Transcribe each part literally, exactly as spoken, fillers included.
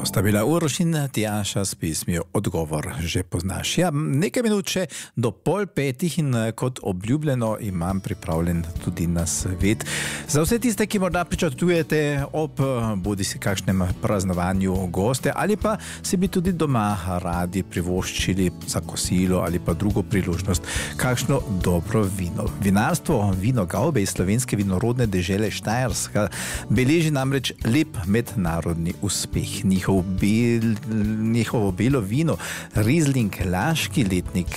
To sta bila Uroš in Tjaša s pismijo Odgovor že poznaš. Ja, nekaj minut še do pol petih in kot obljubljeno imam pripravljen tudi na svet. Za vse tiste, ki morda pričakujete ob bodi si kakšnem praznovanju goste ali pa si bi tudi doma radi privoščili za kosilo ali pa drugo priložnost kakšno dobro vino. Vinarstvo Vino Gaube iz slovenske vinorodne dežele Štajerska beleži namreč lep mednarodni uspeh. Njihov bel, njihovo belo vino Riesling Laški letnik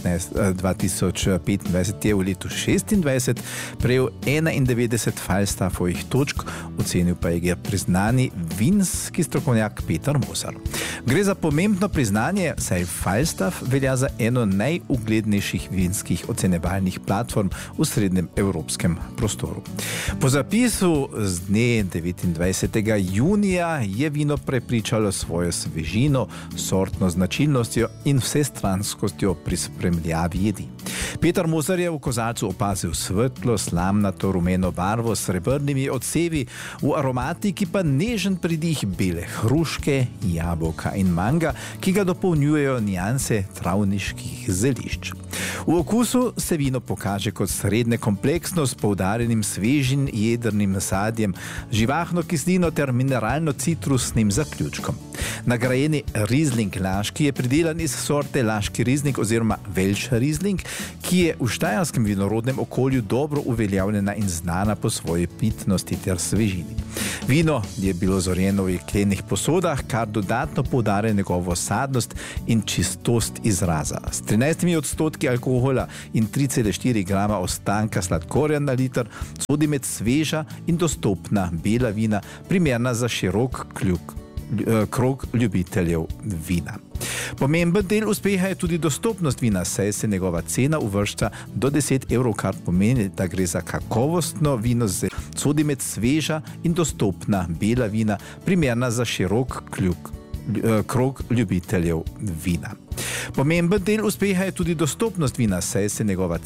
dva tisoč petindvajset je v letu šestindvajset prejel enaindevetdeset Falstaffovih točk, ocenil pa je priznani vinski strokovnjak Peter Moser. Gre za pomembno priznanje, saj Falstaff velja za eno najuglednejših vinskih ocenevalnih platform v srednjem evropskem prostoru. Po zapisu z dne devetindvajsetega junija je vino prepričalo svojo svežino, sortno značilnostjo in vsestranskostjo pri spremljavi jedi. Peter Moser je v kozarcu opazil svetlo, slamnato rumeno barvo s srebrnimi odsevi, v aromatiki pa nežen pridih bele hruške, jabolka in manga, ki ga dopolnjujejo nianse travniških zelišč. V okusu se vino pokaže kot srednje kompleksno s poudarjenim svežim jedrnim sadjem, živahno kislino ter mineralno-citrusnim zaključkom. Nagrajeni Riesling Laški je pridelan iz sorte Laški Riesling oziroma Welsch Riesling, ki je v štajerskem vinorodnem okolju dobro uveljavljena in znana po svoji pitnosti ter svežini. Vino je bilo zorjeno v jeklenih posodah, kar dodatno poudarja njegovo sadnost in čistost izraza. S trinajstimi odstotki alkohola in tri cele štiri grama ostanka sladkorja na liter sodi med sveža in dostopna bela vina, primerna za širok kljub krog ljubiteljev vina. Pomemben del uspeha je tudi dostopnost vina, saj se njegova cena uvršča do deset evrov, kar pomeni, da gre za kakovostno vino z sodi med sveža in dostopna bela vina, primerna za širok kljub krog ljubiteljev vina. Pomemben del uspeha je tudi dostopnost vina, saj se njegova